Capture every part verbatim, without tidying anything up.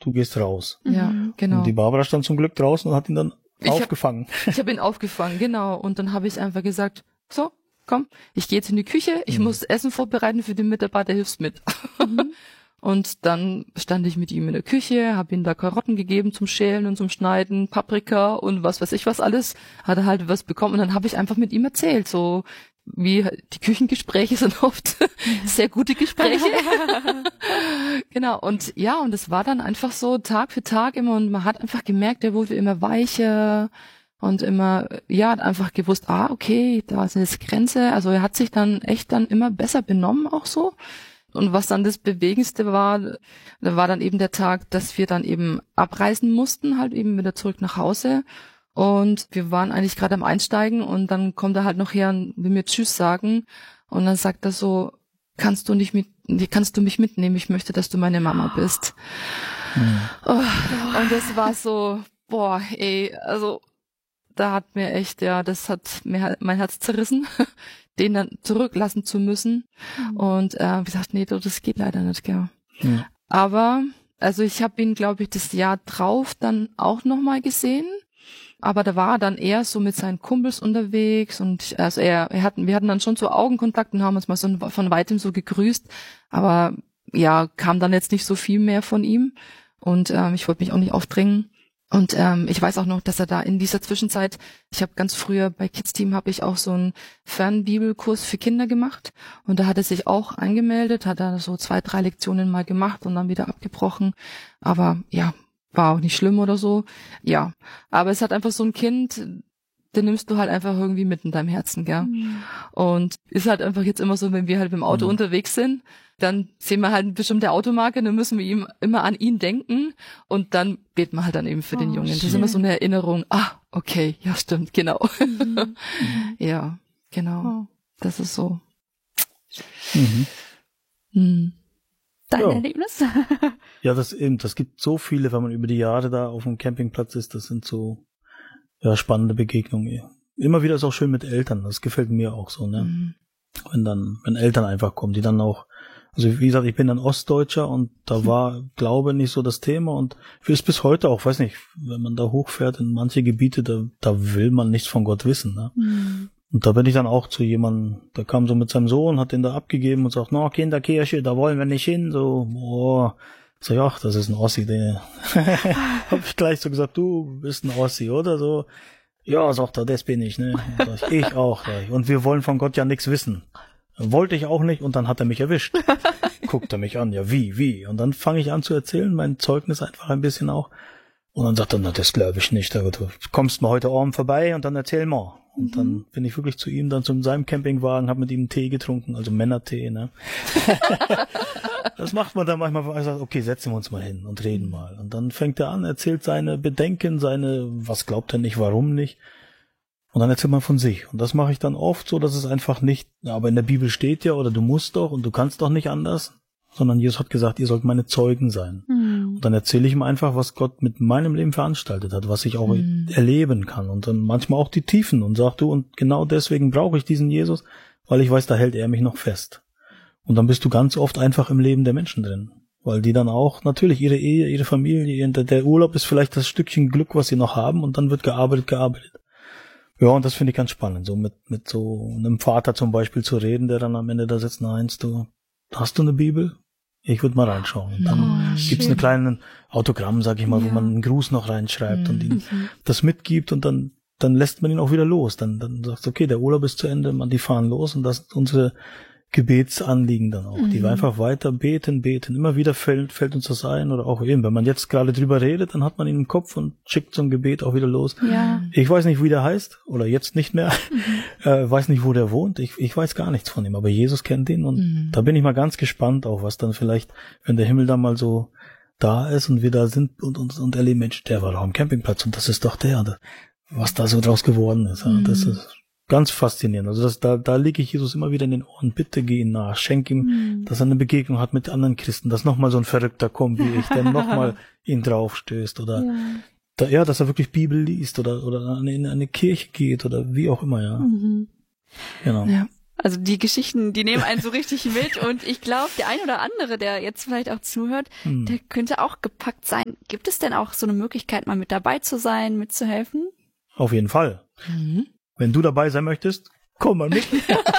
du gehst raus. Ja, genau. Und die Barbara stand zum Glück draußen und hat ihn dann ich aufgefangen. Hab, ich habe ihn aufgefangen, genau. Und dann habe ich einfach gesagt, so, komm, ich gehe jetzt in die Küche, ich mhm. muss Essen vorbereiten für den Mitarbeiter, hilfst mit. Mhm. Und dann stand ich mit ihm in der Küche, habe ihm da Karotten gegeben zum Schälen und zum Schneiden, Paprika und was weiß ich was alles. Hat er halt was bekommen und dann habe ich einfach mit ihm erzählt, so wie die Küchengespräche sind oft sehr gute Gespräche. Genau, und ja, und es war dann einfach so Tag für Tag immer und man hat einfach gemerkt, er wurde immer weicher und immer, ja, hat einfach gewusst, ah, okay, da ist eine Grenze. Also er hat sich dann echt dann immer besser benommen auch so. Und was dann das Bewegendste war, da war dann eben der Tag, dass wir dann eben abreisen mussten, halt eben wieder zurück nach Hause. Und wir waren eigentlich gerade am Einsteigen und dann kommt er halt noch her und will mir Tschüss sagen. Und dann sagt er so, kannst du nicht mit, kannst du mich mitnehmen? Ich möchte, dass du meine Mama bist. Mhm. Oh, und das war so, boah, ey, also da hat mir echt, ja, das hat mir mein Herz zerrissen, den dann zurücklassen zu müssen. Mhm. Und äh, wie gesagt, nee, das geht leider nicht, gell. Mhm. Aber, also ich habe ihn, glaube ich, das Jahr drauf dann auch nochmal gesehen. Aber da war er dann eher so mit seinen Kumpels unterwegs und also er, er hatten, wir hatten dann schon so Augenkontakt und haben uns mal so von weitem so gegrüßt. Aber ja, kam dann jetzt nicht so viel mehr von ihm. Und ähm, ich wollte mich auch nicht aufdrängen. Und ähm, ich weiß auch noch, dass er da in dieser Zwischenzeit, ich habe ganz früher bei Kids Team habe ich auch so einen Fernbibelkurs für Kinder gemacht und da hat er sich auch angemeldet, hat er so zwei, drei Lektionen mal gemacht und dann wieder abgebrochen. Aber ja, war auch nicht schlimm oder so. Ja, aber es hat einfach so ein Kind, den nimmst du halt einfach irgendwie mit in deinem Herzen, gell? Mhm. Und ist halt einfach jetzt immer so, wenn wir halt mit dem Auto mhm. unterwegs sind, dann sehen wir halt eine bestimmte Automarke, dann müssen wir ihm immer an ihn denken und dann beten wir halt dann eben für oh, den Jungen. Das schön. Ist immer so eine Erinnerung, ah, okay, ja stimmt, genau. Mhm. Ja, genau. Oh. Das ist so. Mhm. Mhm. Dein ja. Erlebnis? Ja, das eben, das gibt so viele, wenn man über die Jahre da auf dem Campingplatz ist, das sind so ja spannende Begegnungen. Immer wieder ist auch schön mit Eltern, das gefällt mir auch so, ne? Mhm. Wenn dann, wenn Eltern einfach kommen, die dann auch, also wie gesagt, ich bin dann Ostdeutscher und da mhm. war Glaube nicht so das Thema und ist bis heute auch, weiß nicht, wenn man da hochfährt in manche Gebiete, da, da will man nichts von Gott wissen, ne? Mhm. Und da bin ich dann auch zu jemandem, der kam so mit seinem Sohn, hat den da abgegeben und sagt, no, Kinderkirche, da wollen wir nicht hin, so, boah. So, ja, das ist ein Ossi, der, hab ich gleich so gesagt, du bist ein Ossi, oder so. Ja, sagt er, das bin ich, ne. Ich, ich auch. Und wir wollen von Gott ja nichts wissen. Wollte ich auch nicht und dann hat er mich erwischt. Guckt er mich an, ja, wie, wie? Und dann fange ich an zu erzählen, mein Zeugnis einfach ein bisschen auch. Und dann sagt er, na, das glaube ich nicht. Du kommst mal heute Abend vorbei und dann erzähl mal. Und mhm. dann bin ich wirklich zu ihm, dann zu seinem Campingwagen, habe mit ihm einen Tee getrunken, also Männertee, ne. Das macht man dann manchmal, weil er sagt, okay, setzen wir uns mal hin und reden mal. Und dann fängt er an, erzählt seine Bedenken, seine, was glaubt er nicht, warum nicht. Und dann erzählt man von sich. Und das mache ich dann oft so, dass es einfach nicht, aber in der Bibel steht ja, oder du musst doch und du kannst doch nicht anders, sondern Jesus hat gesagt, ihr sollt meine Zeugen sein. Mhm. Und dann erzähle ich ihm einfach, was Gott mit meinem Leben veranstaltet hat, was ich auch mhm. erleben kann. Und dann manchmal auch die Tiefen und sag du, und genau deswegen brauche ich diesen Jesus, weil ich weiß, da hält er mich noch fest. Und dann bist du ganz oft einfach im Leben der Menschen drin. Weil die dann auch, natürlich ihre Ehe, ihre Familie, der Urlaub ist vielleicht das Stückchen Glück, was sie noch haben und dann wird gearbeitet, gearbeitet. Ja, und das finde ich ganz spannend, so mit mit so einem Vater zum Beispiel zu reden, der dann am Ende da sitzt, nein, du, hast du eine Bibel? Ich würde mal reinschauen. Und dann oh, gibt's eine kleine Autogramm, sag ich mal, ja. wo man einen Gruß noch reinschreibt mhm. und ihm das mitgibt und dann dann lässt man ihn auch wieder los. Dann dann sagst du, okay, der Urlaub ist zu Ende, man die fahren los und das ist unsere Gebetsanliegen dann auch, mhm. die wir einfach weiter beten, beten. Immer wieder fällt, fällt uns das ein oder auch eben, wenn man jetzt gerade drüber redet, dann hat man ihn im Kopf und schickt so ein Gebet auch wieder los. Ja. Ich weiß nicht, wie der heißt oder jetzt nicht mehr, mhm. äh, weiß nicht, wo der wohnt. Ich, ich weiß gar nichts von ihm, aber Jesus kennt ihn und mhm. da bin ich mal ganz gespannt auch, was dann vielleicht, wenn der Himmel dann mal so da ist und wir da sind und und, und erleben, Mensch, der war doch am Campingplatz und das ist doch der, was da so draus geworden ist. Mhm. Das ist ganz faszinierend. Also das, da, da lege ich Jesus immer wieder in den Ohren. Bitte geh ihm nach. Schenk ihm, mhm. dass er eine Begegnung hat mit anderen Christen, dass nochmal so ein Verrückter kommt wie ich, der nochmal ihn draufstößt oder, ja. Da, ja, dass er wirklich Bibel liest oder, oder in eine Kirche geht oder wie auch immer, ja. Mhm. Genau. Ja. Also die Geschichten, die nehmen einen so richtig mit und ich glaube, der ein oder andere, der jetzt vielleicht auch zuhört, hm. der könnte auch gepackt sein. Gibt es denn auch so eine Möglichkeit, mal mit dabei zu sein, mitzuhelfen? Auf jeden Fall. Mhm. Wenn du dabei sein möchtest, komm mal mit.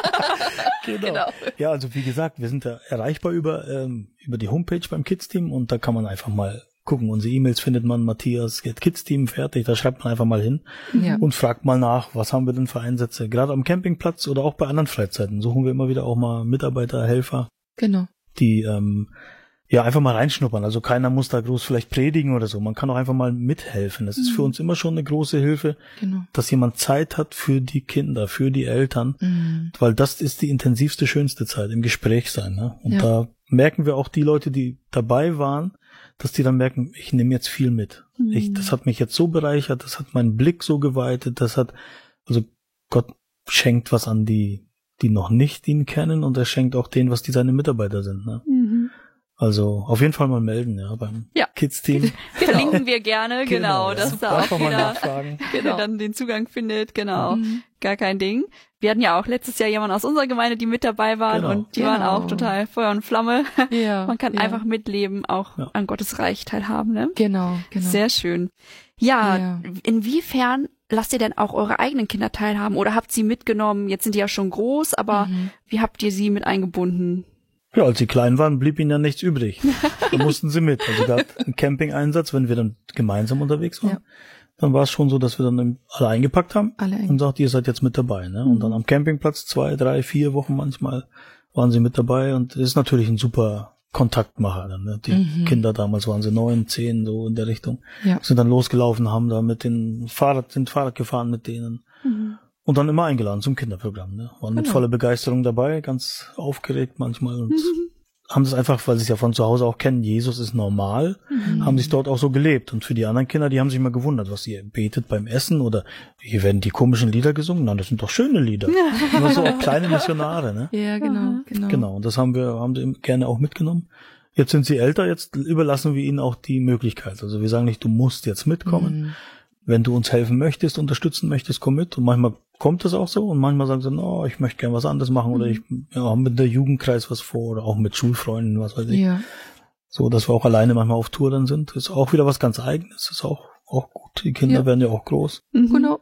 genau. genau. Ja, also wie gesagt, wir sind da erreichbar über ähm, über die Homepage beim Kids-Team und da kann man einfach mal gucken. Unsere E-Mails findet man, Matthias, Kids-Team, fertig. Da schreibt man einfach mal hin ja. und fragt mal nach, was haben wir denn für Einsätze. Gerade am Campingplatz oder auch bei anderen Freizeiten suchen wir immer wieder auch mal Mitarbeiter, Helfer. Genau. Die ähm, ja einfach mal reinschnuppern. Also keiner muss da groß vielleicht predigen oder so. Man kann auch einfach mal mithelfen. Das mhm. ist für uns immer schon eine große Hilfe, genau. dass jemand Zeit hat für die Kinder, für die Eltern. Mhm. Weil das ist die intensivste, schönste Zeit, im Gespräch sein. Ne? Und ja. da merken wir auch die Leute, die dabei waren, dass die dann merken, ich nehme jetzt viel mit. Mhm. Ich, das hat mich jetzt so bereichert, das hat meinen Blick so geweitet, das hat, also Gott schenkt was an die, die noch nicht ihn kennen und er schenkt auch denen, was die seine Mitarbeiter sind. Ne? Mhm. Also auf jeden Fall mal melden, ja, beim ja. Kids-Team. Genau. Verlinken wir gerne, genau, genau ja. dass da auch jeder genau. dann den Zugang findet, genau, mhm. gar kein Ding. Wir hatten ja auch letztes Jahr jemanden aus unserer Gemeinde, die mit dabei waren genau. und die genau. waren auch total Feuer und Flamme. Ja. Man kann ja. einfach mitleben, auch ja. an Gottes Reich teilhaben, ne? Genau, genau. Sehr schön. Ja, ja, inwiefern lasst ihr denn auch eure eigenen Kinder teilhaben oder habt sie mitgenommen? Jetzt sind die ja schon groß, aber mhm. wie habt ihr sie mit eingebunden? Ja, als sie klein waren, blieb ihnen ja nichts übrig. Da mussten sie mit. Also gab einen Camping-Einsatz, wenn wir dann gemeinsam unterwegs waren. Ja. Dann war es schon so, dass wir dann alle eingepackt haben alle und sagt, ihr seid jetzt mit dabei. Ne? Mhm. Und dann am Campingplatz zwei, drei, vier Wochen manchmal waren sie mit dabei und das ist natürlich ein super Kontaktmacher. Dann, ne? Die mhm. Kinder damals waren sie neun, zehn, so in der Richtung. Ja. Sind dann losgelaufen, haben da mit den Fahrrad, sind Fahrrad gefahren mit denen. Mhm. Und dann immer eingeladen zum Kinderprogramm. Ne? Waren mit genau. voller Begeisterung dabei, ganz aufgeregt manchmal und mhm. haben das einfach, weil sie es ja von zu Hause auch kennen, Jesus ist normal, mhm. haben sie es dort auch so gelebt. Und für die anderen Kinder, die haben sich mal gewundert, was ihr betet beim Essen oder hier werden die komischen Lieder gesungen. Nein, das sind doch schöne Lieder. Ja. Immer so auch kleine Missionare. Ne? Ja, genau, genau. Genau, und das haben wir haben sie gerne auch mitgenommen. Jetzt sind sie älter, jetzt überlassen wir ihnen auch die Möglichkeit. Also wir sagen nicht, du musst jetzt mitkommen. Mhm. Wenn du uns helfen möchtest, unterstützen möchtest, komm mit. Und manchmal kommt das auch so und manchmal sagen sie, no, ich möchte gern was anderes machen oder ich ja, haben mit der Jugendkreis was vor oder auch mit Schulfreunden, was weiß ich. Ja. So, dass wir auch alleine manchmal auf Tour dann sind. Ist auch wieder was ganz Eigenes. Ist auch, auch gut. Die Kinder ja. werden ja auch groß. Mhm. Genau.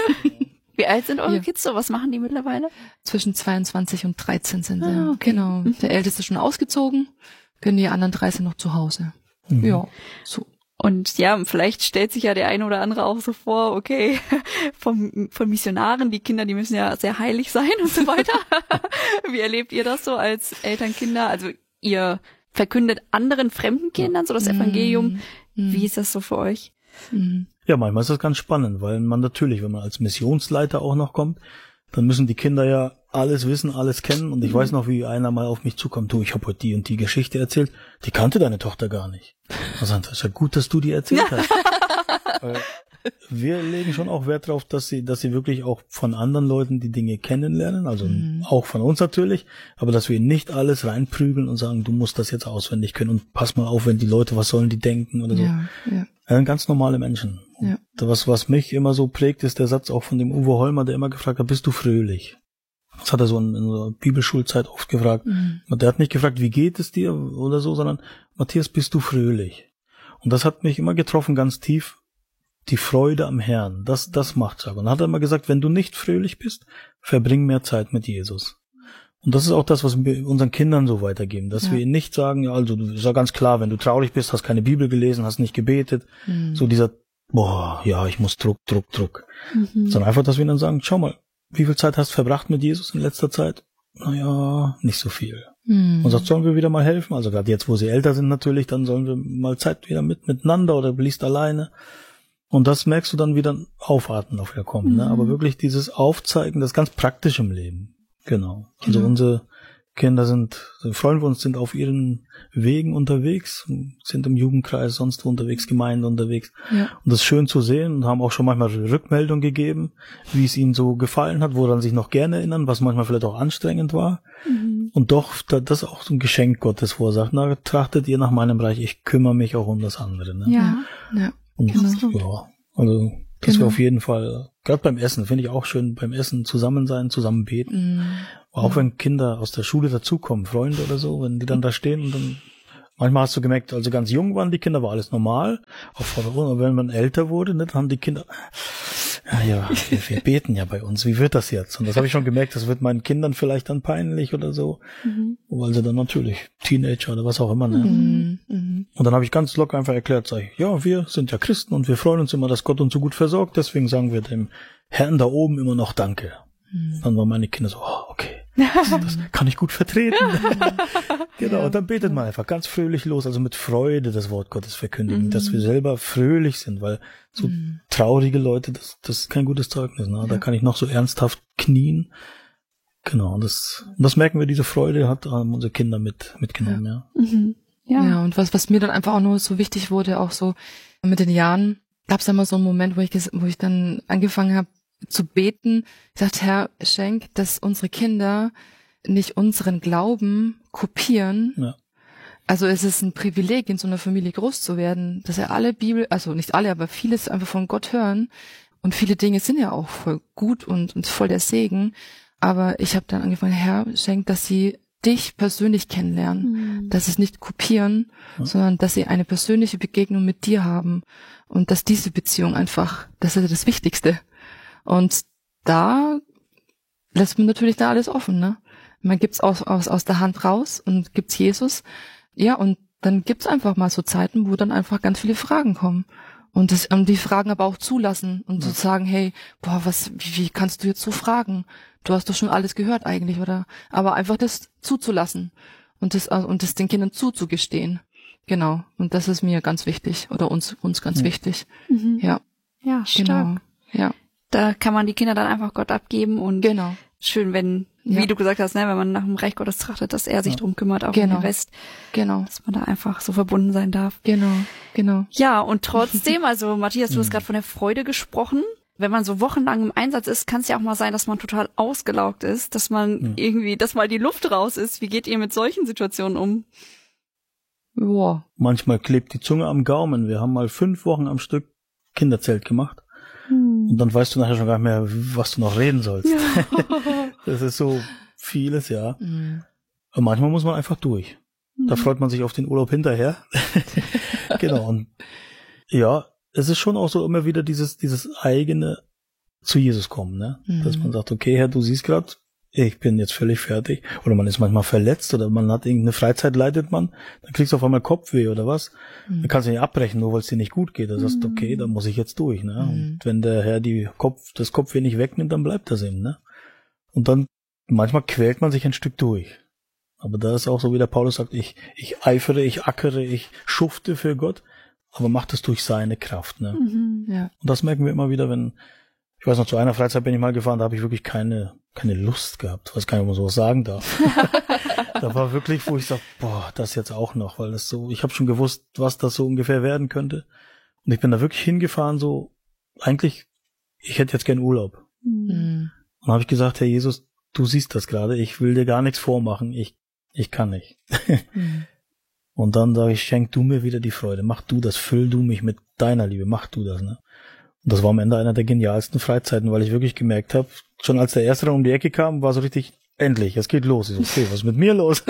Wie alt sind eure ja. Kids so? Was machen die mittlerweile? Zwischen zweiundzwanzig und dreizehn sind sie. Ah, okay. Genau. Der Älteste ist schon ausgezogen, können die anderen drei sind noch zu Hause. Mhm. Ja, so. Und ja, vielleicht stellt sich ja der eine oder andere auch so vor, okay, vom, von Missionaren, die Kinder, die müssen ja sehr heilig sein und so weiter. Wie erlebt ihr das so als Elternkinder? Also ihr verkündet anderen fremden Kindern so das Evangelium. Mm. Wie ist das so für euch? Mm. Ja, manchmal ist das ganz spannend, weil man natürlich, wenn man als Missionsleiter auch noch kommt, dann müssen die Kinder ja alles wissen, alles kennen. Und ich mhm. weiß noch, wie einer mal auf mich zukommt, du, ich habe heute die und die Geschichte erzählt, die kannte deine Tochter gar nicht. Also das ist ja gut, dass du die erzählt hast. Wir legen schon auch Wert darauf, dass sie, dass sie wirklich auch von anderen Leuten die Dinge kennenlernen, also mhm. auch von uns natürlich, aber dass wir ihnen nicht alles reinprügeln und sagen, du musst das jetzt auswendig können und pass mal auf, wenn die Leute, was sollen die denken oder so. Ja, ja. Ja, ganz normale Menschen. Ja. Was, was mich immer so prägt, ist der Satz auch von dem Uwe Holmer, der immer gefragt hat, bist du fröhlich? Das hat er so in, in der Bibelschulzeit oft gefragt. Mhm. Der hat nicht gefragt, wie geht es dir oder so, sondern Matthias, bist du fröhlich? Und das hat mich immer getroffen, ganz tief. Die Freude am Herrn, das, das macht Sache. Und dann hat er immer gesagt, wenn du nicht fröhlich bist, verbring mehr Zeit mit Jesus. Und das ist auch das, was wir unseren Kindern so weitergeben, dass ja. wir ihnen nicht sagen, ja, also, ist ja ganz klar, wenn du traurig bist, hast keine Bibel gelesen, hast nicht gebetet, mhm. so dieser, boah, ja, ich muss Druck, Druck, Druck. Mhm. Sondern einfach, dass wir ihnen sagen, schau mal, wie viel Zeit hast du verbracht mit Jesus in letzter Zeit? Naja, nicht so viel. Mhm. Und sagt, sollen wir wieder mal helfen? Also gerade jetzt, wo sie älter sind natürlich, dann sollen wir mal Zeit wieder mit miteinander oder liest alleine. Und das merkst du dann wieder aufatmen auf kommen, mhm. ne? Aber wirklich dieses Aufzeigen, das ganz praktisch im Leben. Genau. Also genau. Unsere Kinder sind, freuen wir uns, sind auf ihren Wegen unterwegs, sind im Jugendkreis, sonst wo unterwegs, Gemeinde unterwegs. Ja. Und das ist schön zu sehen und haben auch schon manchmal Rückmeldung gegeben, wie es ihnen so gefallen hat, woran sich noch gerne erinnern, was manchmal vielleicht auch anstrengend war. Mhm. Und doch, das ist auch so ein Geschenk Gottes, wo er sagt, na, trachtet ihr nach meinem Bereich, ich kümmere mich auch um das andere. Ne? Ja, ja. Und genau. ja, also das genau. wäre auf jeden Fall gerade beim Essen finde ich auch schön, beim Essen zusammen sein, zusammen beten. Mhm. Auch ja. wenn Kinder aus der Schule dazukommen, Freunde oder so, wenn die dann da stehen und dann manchmal hast du gemerkt, also ganz jung waren die Kinder, war alles normal. Auch wenn man älter wurde, ne, dann haben die Kinder, ja, ja wir, wir beten ja bei uns, wie wird das jetzt? Und das habe ich schon gemerkt, das wird meinen Kindern vielleicht dann peinlich oder so, mhm. weil sie dann natürlich Teenager oder was auch immer, ne? Mhm. Mhm. Und dann habe ich ganz locker einfach erklärt, sag ich, ja, wir sind ja Christen und wir freuen uns immer, dass Gott uns so gut versorgt, deswegen sagen wir dem Herrn da oben immer noch Danke. Mhm. Dann waren meine Kinder so, oh, okay. Das, das kann ich gut vertreten. Genau, ja. Und dann betet man einfach ganz fröhlich los, also mit Freude das Wort Gottes verkündigen, mhm. dass wir selber fröhlich sind, weil so mhm. traurige Leute, das, das ist kein gutes Zeugnis. Ne? Ja. Da kann ich noch so ernsthaft knien. Genau, und das, und das merken wir, diese Freude hat haben unsere Kinder mit mitgenommen. Ja, ja. Mhm. ja. ja und was, was mir dann einfach auch nur so wichtig wurde, auch so mit den Jahren, gab es immer so einen Moment, wo ich, wo ich dann angefangen habe, zu beten, ich sagte, Herr, schenk, dass unsere Kinder nicht unseren Glauben kopieren. Ja. Also es ist ein Privileg, in so einer Familie groß zu werden, dass er alle Bibel, also nicht alle, aber vieles einfach von Gott hören. Und viele Dinge sind ja auch voll gut und, und voll der Segen. Aber ich habe dann angefangen, Herr, schenk, dass sie dich persönlich kennenlernen, mhm. dass sie es nicht kopieren, ja. sondern dass sie eine persönliche Begegnung mit dir haben. Und dass diese Beziehung einfach, das ist das Wichtigste. Und da lässt man natürlich da alles offen, ne? Man gibt's aus, aus, aus der Hand raus und gibt's Jesus. Ja, und dann gibt's einfach mal so Zeiten, wo dann einfach ganz viele Fragen kommen. Und das, und die Fragen aber auch zulassen und ja. zu sagen, hey, boah, was, wie, wie kannst du jetzt so fragen? Du hast doch schon alles gehört eigentlich, oder? Aber einfach das zuzulassen und das, und das den Kindern zuzugestehen. Genau. Und das ist mir ganz wichtig, oder uns, uns ganz ja. wichtig. Mhm. Ja. Ja, stark. Genau. Ja. Da kann man die Kinder dann einfach Gott abgeben und genau. schön, wenn, ja. wie du gesagt hast, ne, wenn man nach dem Reich Gottes trachtet, dass er sich ja. drum kümmert, auch genau. um den Rest. Genau. Dass man da einfach so verbunden sein darf. Genau, genau. Ja, und trotzdem, also Matthias, du hast gerade von der Freude gesprochen. Wenn man so wochenlang im Einsatz ist, kann es ja auch mal sein, dass man total ausgelaugt ist, dass man ja. irgendwie, dass mal die Luft raus ist. Wie geht ihr mit solchen Situationen um? Boah. Manchmal klebt die Zunge am Gaumen. Wir haben mal fünf Wochen am Stück Kinderzelt gemacht. Und dann weißt du nachher schon gar nicht mehr, was du noch reden sollst. Ja. Das ist so vieles, ja. Mhm. Und manchmal muss man einfach durch. Mhm. Da freut man sich auf den Urlaub hinterher. Genau. Und ja, es ist schon auch so immer wieder dieses dieses eigene zu Jesus kommen, ne? Mhm. Dass man sagt, okay, Herr, du siehst gerade, ich bin jetzt völlig fertig. Oder man ist manchmal verletzt oder man hat irgendeine Freizeit, leidet man, dann kriegst du auf einmal Kopfweh oder was. Mhm. Dann kannst du nicht abbrechen, nur weil es dir nicht gut geht. Da sagst du, okay, dann muss ich jetzt durch, ne? Mhm. Und wenn der Herr die Kopf, das Kopfweh nicht wegnimmt, dann bleibt das eben, ne? Und dann, manchmal quält man sich ein Stück durch. Aber da ist auch so, wie der Paulus sagt, ich, ich eifere, ich ackere, ich schufte für Gott, aber macht es durch seine Kraft, ne? Mhm, ja. Und das merken wir immer wieder, wenn, ich weiß noch, zu einer Freizeit bin ich mal gefahren, da habe ich wirklich keine keine Lust gehabt. Ich weiß gar nicht, ob man sowas sagen darf. Da war wirklich, wo ich sage, boah, das jetzt auch noch, weil das so, ich habe schon gewusst, was das so ungefähr werden könnte. Und ich bin da wirklich hingefahren, so, eigentlich, ich hätte jetzt gern Urlaub. Mhm. Und habe ich gesagt, Herr Jesus, du siehst das gerade, ich will dir gar nichts vormachen, ich ich kann nicht. Mhm. Und dann sage ich, schenk du mir wieder die Freude, mach du das, füll du mich mit deiner Liebe, mach du das, ne? Und das war am Ende einer der genialsten Freizeiten, weil ich wirklich gemerkt habe, schon als der Erste dann um die Ecke kam, war so richtig, endlich, es geht los. Ich so, okay, was ist mit mir los?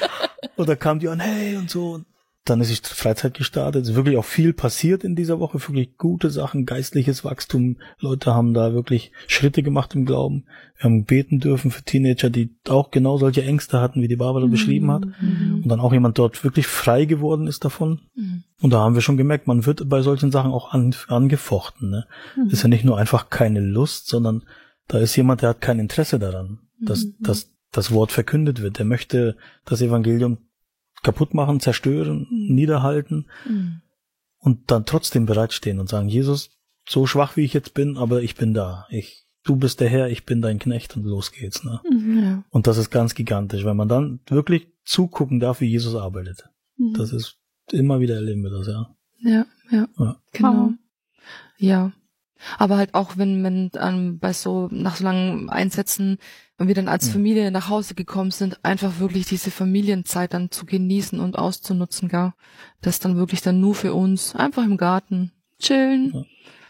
Und da kam die an, hey und so. Dann ist die Freizeit gestartet. Es ist wirklich auch viel passiert in dieser Woche, wirklich gute Sachen, geistliches Wachstum. Leute haben da wirklich Schritte gemacht im Glauben. Wir haben beten dürfen für Teenager, die auch genau solche Ängste hatten, wie die Barbara mhm. beschrieben hat. Mhm. Und dann auch jemand dort wirklich frei geworden ist davon. Mhm. Und da haben wir schon gemerkt, man wird bei solchen Sachen auch an, angefochten. Ne? Mhm. Ist ja nicht nur einfach keine Lust, sondern da ist jemand, der hat kein Interesse daran, dass, mhm. dass das Wort verkündet wird. Der möchte das Evangelium kaputt machen, zerstören, mhm. niederhalten mhm. und dann trotzdem bereitstehen und sagen, Jesus, so schwach wie ich jetzt bin, aber ich bin da. Ich, du bist der Herr, ich bin dein Knecht und los geht's. Ne? Mhm, ja. Und das ist ganz gigantisch, weil man dann wirklich zugucken darf, wie Jesus arbeitet. Mhm. Das ist, immer wieder erleben wir das, ja. Ja, ja, ja. Genau. Ja. Aber halt auch, wenn man ähm, bei so, nach so langen Einsätzen, wenn wir dann als Familie nach Hause gekommen sind, einfach wirklich diese Familienzeit dann zu genießen und auszunutzen, gar. Das dann wirklich dann nur für uns, einfach im Garten chillen, ja.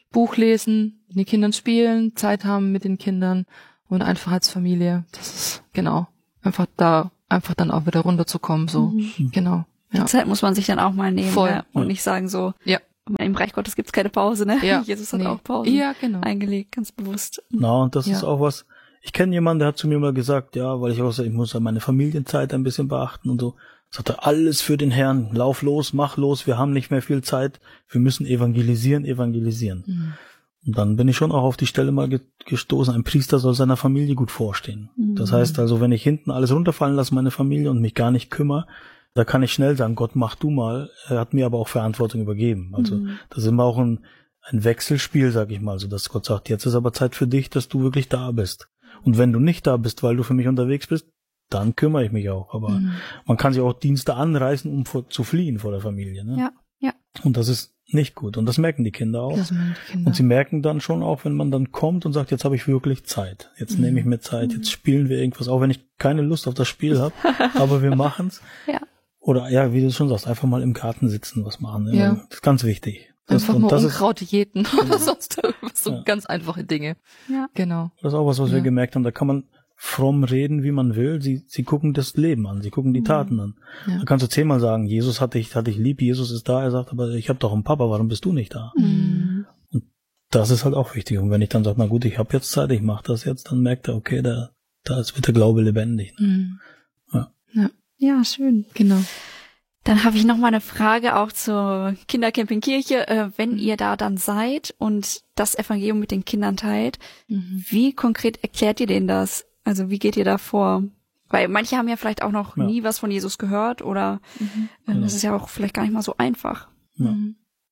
Buch lesen, mit den Kindern spielen, Zeit haben mit den Kindern und einfach als Familie. Das ist, genau, einfach da, einfach dann auch wieder runterzukommen, so, mhm. genau. Ja. Die Zeit muss man sich dann auch mal nehmen. Voll. Ja, und nicht sagen so, ja. im Reich Gottes gibt's keine Pause, ne? Ja. Jesus hat nee. auch Pausen ja, genau. eingelegt, ganz bewusst. Na, und das ja. ist auch was, ich kenne jemanden, der hat zu mir mal gesagt, ja, weil ich auch sage, ich muss ja meine Familienzeit ein bisschen beachten und so. Sagt er, alles für den Herrn, lauf los, mach los, wir haben nicht mehr viel Zeit, wir müssen evangelisieren, evangelisieren. Mhm. Und dann bin ich schon auch auf die Stelle mal gestoßen, ein Priester soll seiner Familie gut vorstehen. Mhm. Das heißt also, wenn ich hinten alles runterfallen lasse, meine Familie, und mich gar nicht kümmere, da kann ich schnell sagen, Gott, mach du mal. Er hat mir aber auch Verantwortung übergeben. Also mhm. das ist immer auch ein, ein Wechselspiel, sag ich mal, so dass Gott sagt, jetzt ist aber Zeit für dich, dass du wirklich da bist. Und wenn du nicht da bist, weil du für mich unterwegs bist, dann kümmere ich mich auch. Aber mhm. man kann sich auch Dienste anreißen, um vor, zu fliehen vor der Familie. Ne? Ja, ja. Und das ist nicht gut. Und das merken die Kinder auch. Das merken die Kinder. Und sie merken dann schon auch, wenn man dann kommt und sagt, jetzt habe ich wirklich Zeit. Jetzt mhm. nehme ich mir Zeit, jetzt spielen wir irgendwas, auch wenn ich keine Lust auf das Spiel habe. Aber wir machen's. Ja. Oder ja, wie du schon sagst, einfach mal im Garten sitzen, was machen. Ne? Ja. Das ist ganz wichtig. Das, einfach mal das Unkraut ist, jäten oder ja. sonst so ja. ganz einfache Dinge. Ja. Genau. Das ist auch was, was ja. wir gemerkt haben. Da kann man fromm reden, wie man will. Sie, sie gucken das Leben an, sie gucken die Taten an. Ja. Da kannst du zehnmal sagen, Jesus hat dich, hat dich lieb, Jesus ist da. Er sagt, aber ich habe doch einen Papa, warum bist du nicht da? Mhm. Und das ist halt auch wichtig. Und wenn ich dann sage, na gut, ich habe jetzt Zeit, ich mache das jetzt, dann merkt er, okay, da, da ist wird der Glaube lebendig. Mhm. Ja. Ja. Ja, schön. Genau. Dann habe ich noch mal eine Frage auch zur Kindercamping-Kirche. Äh, wenn ihr da dann seid und das Evangelium mit den Kindern teilt, mhm. wie konkret erklärt ihr denen das? Also wie geht ihr da vor? Weil manche haben ja vielleicht auch noch ja. nie was von Jesus gehört oder mhm. äh, genau. das ist ja auch vielleicht gar nicht mal so einfach. Ja. Mhm.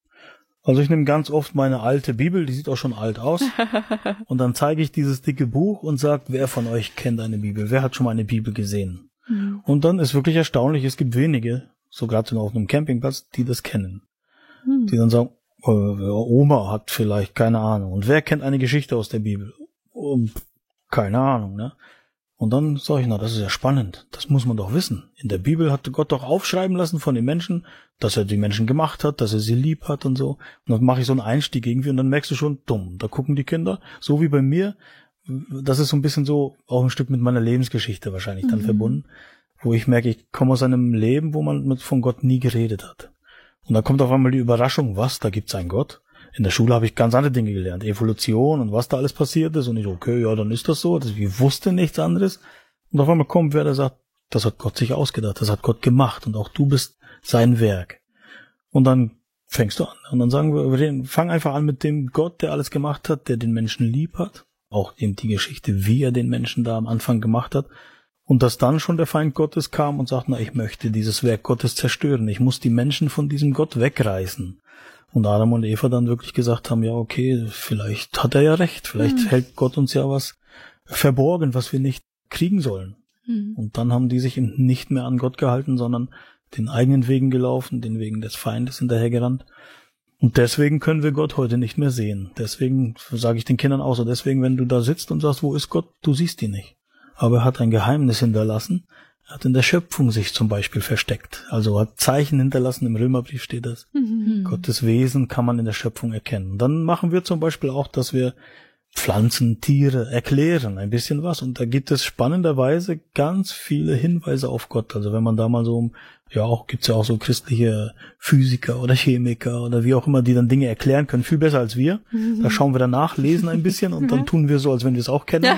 Also ich nehme ganz oft meine alte Bibel, die sieht auch schon alt aus, und dann zeige ich dieses dicke Buch und sage, wer von euch kennt eine Bibel? Wer hat schon mal eine Bibel gesehen? Mhm. Und dann ist wirklich erstaunlich, es gibt wenige, so gerade auf einem Campingplatz, die das kennen. Mhm. Die dann sagen, äh, Oma hat vielleicht, keine Ahnung. Und wer kennt eine Geschichte aus der Bibel? Um, keine Ahnung, ne? Und dann sage ich, na, das ist ja spannend. Das muss man doch wissen. In der Bibel hat Gott doch aufschreiben lassen von den Menschen, dass er die Menschen gemacht hat, dass er sie lieb hat und so. Und dann mache ich so einen Einstieg irgendwie und dann merkst du schon, dumm. Da gucken die Kinder, so wie bei mir. Das ist so ein bisschen so auch ein Stück mit meiner Lebensgeschichte wahrscheinlich dann mhm. verbunden, wo ich merke, ich komme aus einem Leben, wo man mit von Gott nie geredet hat. Und dann kommt auf einmal die Überraschung, was, da gibt's einen Gott? In der Schule habe ich ganz andere Dinge gelernt, Evolution und was da alles passiert ist. Und ich, okay, ja, dann ist das so. Ich wusste nichts anderes. Und auf einmal kommt wer, der sagt, das hat Gott sich ausgedacht, das hat Gott gemacht und auch du bist sein Werk. Und dann fängst du an. Und dann sagen wir, wir fang einfach an mit dem Gott, der alles gemacht hat, der den Menschen lieb hat. Auch eben die Geschichte, wie er den Menschen da am Anfang gemacht hat. Und dass dann schon der Feind Gottes kam und sagt, na, ich möchte dieses Werk Gottes zerstören. Ich muss die Menschen von diesem Gott wegreißen. Und Adam und Eva dann wirklich gesagt haben, ja, okay, vielleicht hat er ja recht. Vielleicht mhm. hält Gott uns ja was verborgen, was wir nicht kriegen sollen. Mhm. Und dann haben die sich eben nicht mehr an Gott gehalten, sondern den eigenen Wegen gelaufen, den Wegen des Feindes hinterhergerannt. Und deswegen können wir Gott heute nicht mehr sehen. Deswegen sage ich den Kindern auch so, deswegen, wenn du da sitzt und sagst, wo ist Gott, du siehst ihn nicht. Aber er hat ein Geheimnis hinterlassen. Er hat in der Schöpfung sich zum Beispiel versteckt. Also hat Zeichen hinterlassen, im Römerbrief steht das. Mhm. Gottes Wesen kann man in der Schöpfung erkennen. Dann machen wir zum Beispiel auch, dass wir Pflanzen, Tiere erklären, ein bisschen was. Und da gibt es spannenderweise ganz viele Hinweise auf Gott. Also wenn man da mal so, ja auch, gibt's ja auch so christliche Physiker oder Chemiker oder wie auch immer, die dann Dinge erklären können, viel besser als wir. Mhm. Da schauen wir danach, lesen ein bisschen und dann tun wir so, als wenn wir es auch kennen.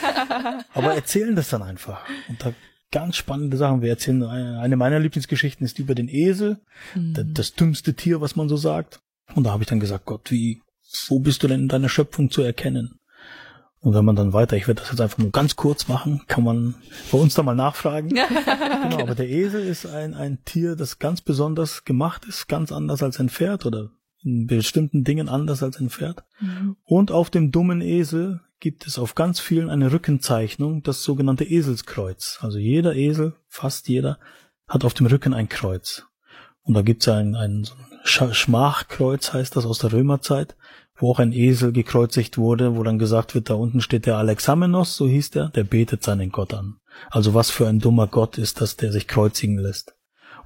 Aber erzählen das dann einfach. Und da ganz spannende Sachen. Wir erzählen, eine meiner Lieblingsgeschichten ist die über den Esel, mhm. das, das dümmste Tier, was man so sagt. Und da habe ich dann gesagt, Gott, wie, wo bist du denn in deiner Schöpfung zu erkennen? Und wenn man dann weiter, ich werde das jetzt einfach nur ganz kurz machen, kann man bei uns da mal nachfragen. Genau, aber der Esel ist ein, ein Tier, das ganz besonders gemacht ist, ganz anders als ein Pferd oder in bestimmten Dingen anders als ein Pferd. Mhm. Und auf dem dummen Esel gibt es auf ganz vielen eine Rückenzeichnung, das sogenannte Eselskreuz. Also jeder Esel, fast jeder, hat auf dem Rücken ein Kreuz. Und da gibt es ein, ein so ein Schmachkreuz, heißt das, aus der Römerzeit, wo auch ein Esel gekreuzigt wurde, wo dann gesagt wird, da unten steht der Alexamenos, so hieß der, der betet seinen Gott an. Also was für ein dummer Gott ist das, der sich kreuzigen lässt.